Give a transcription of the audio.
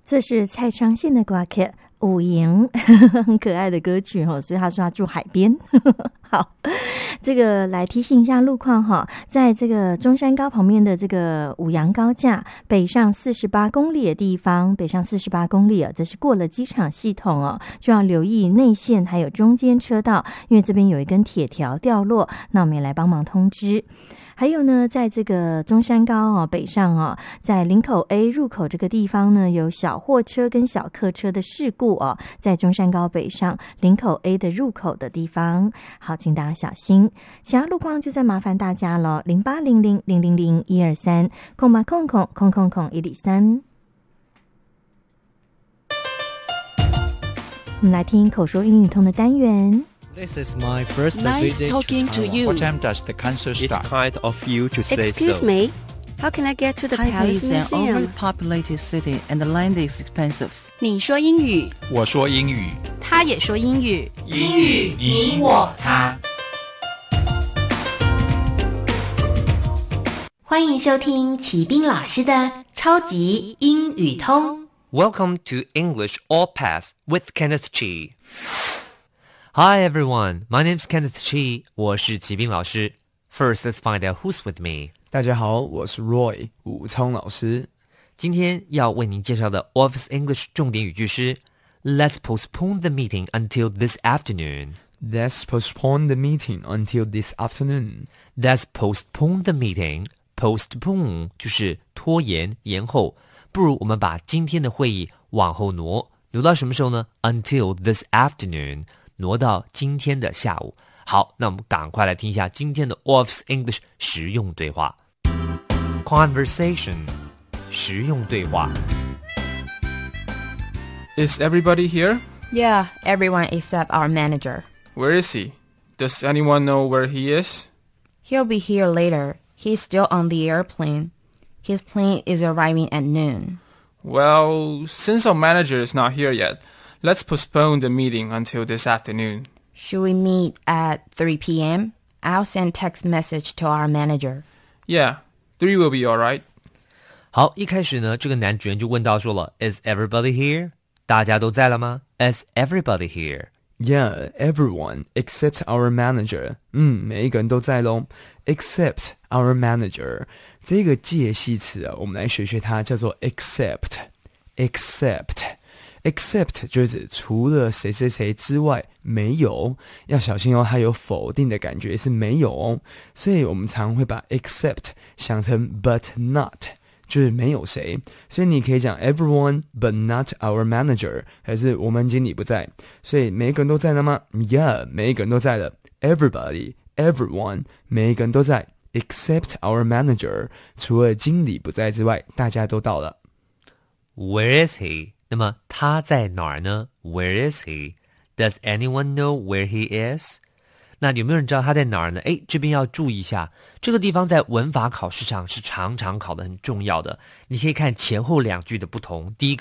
这是蔡昌宪的歌曲五营很可爱的歌曲所以他说他住海边好，这个来提醒一下路况在这个中山高旁边的这个五杨高架北上48公里的地方，北上48公里这是过了机场系统就要留意内线还有中间车道，因为这边有一根铁条掉落，那我们也来帮忙通知。还有呢，在这个中山高北上在林口 A 入口这个地方呢，有小货车跟小客车的事故在中山高北上林口 A 的入口的地方，好，请大家小心。其他路况就再麻烦大家了，0800000123，0800000123。我们来听口说英语通的单元。 This is my first Nice visit talking to you. What time does the concert It's start? kind of you to say Excuse so. me, how can I get to the Taipei Palace is an Museum? overpopulated city and the land is expensive. 你说英语， 我说英语， 他也说英语， 英语你我他。 欢迎收听齐斌老师的超级英语通。 Welcome to English All Pass with Kenneth Chi. Hi everyone, my name's Kenneth Chi. 我是齐斌老师。First, let's find out who's with me. 大家好，我是 Roy 武聪老师。 今天要为您介绍的 Office English 重点语句是 Let's postpone the meeting until this afternoon. Let's postpone the meeting until this afternoon. Let's postpone the meeting. Postpone 就是拖延、延后。不如我们把今天的会议往后挪，挪到什么时候呢？ Until this afternoon. 挪到今天的下午。好，那我们赶快来听一下今天的 Office English 实用对话。Conversation 实用对话。 Is everybody here? Yeah, everyone except our manager. Where is he? Does anyone know where he is? He'll be here later. He's still on the airplane. His plane is arriving at noon. Well, since our manager is not here yet, let's postpone the meeting until this afternoon. Should we meet at 3 p.m.? I'll send text message to our manager. Yeah, 3 will be all right. 好，一开始呢，这个男主人就问到说了 Is everybody here? 大家都在了吗？ Is everybody here? Yeah, everyone except our manager. 每一个人都在咯。Except our manager. 这个介系词我们来学学它，叫做 except。except 就是指除了谁谁谁之外没有，要小心它有否定的感觉，是没有所以我们常会把 except 想成 but not， 就是没有谁，所以你可以讲 everyone but not our manager， 还是我们经理不在，所以每一个人都在了吗？ Yeah， 每一个人都在了。 Everybody, everyone， 每一个人都在 except our manager， 除了经理不在之外，大家都到了。 Where is he? 那么他在哪儿呢？ Where is he? Does anyone know where he is? 那有没有人知道他在哪儿呢？这边要注意一下，这个地方在文法考试上是常常考的很重要的，你可以看前后两句的不同。第一个